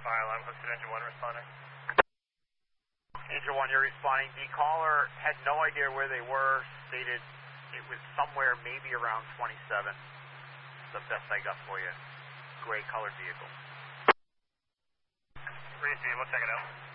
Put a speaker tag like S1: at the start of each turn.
S1: file. I'm hosted Engine 1 responding.
S2: Engine 1, you're responding. The caller had no idea where they were, stated it was somewhere maybe around 27. The best I got for you. Gray colored vehicle.
S1: Receive, we'll check it out.